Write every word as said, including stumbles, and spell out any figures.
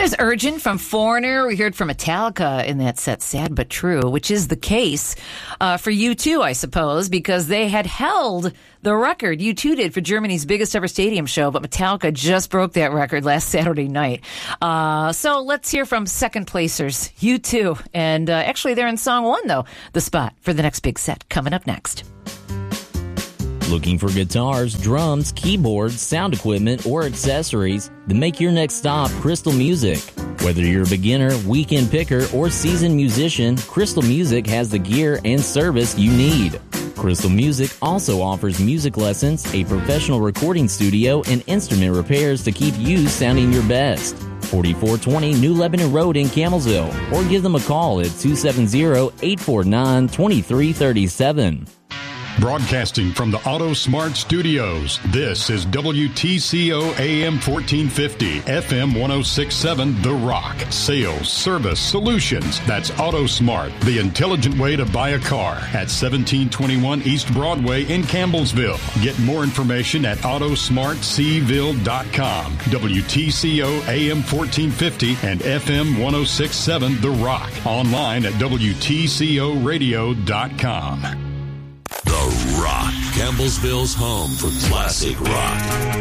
There's Urgent from Foreigner. We heard from Metallica in that set, Sad But True, which is the case uh, for U two, I suppose, because they had held the record. U two did for Germany's biggest ever stadium show, but Metallica just broke that record last Saturday night. Uh, so let's hear from second placers, U two. And uh, actually, they're in song one, though, the spot for the next big set coming up next. Looking for guitars, drums, keyboards, sound equipment, or accessories? Then make your next stop Crystal Music. Whether you're a beginner, weekend picker, or seasoned musician, Crystal Music has the gear and service you need. Crystal Music also offers music lessons, a professional recording studio, and instrument repairs to keep you sounding your best. forty-four twenty New Lebanon Road in Camelsville, or give them a call at two seven zero, eight four nine, two three three seven. Broadcasting from the Auto Smart Studios, this is W T C O A M fourteen fifty, F M one oh six point seven, The Rock. Sales, service, solutions. That's Auto Smart, the intelligent way to buy a car at seventeen twenty-one East Broadway in Campbellsville. Get more information at auto smart c ville dot com. W T C O A M fourteen fifty and F M one oh six point seven, The Rock. Online at W T C O radio dot com. The Rock, Campbellsville's home for classic rock.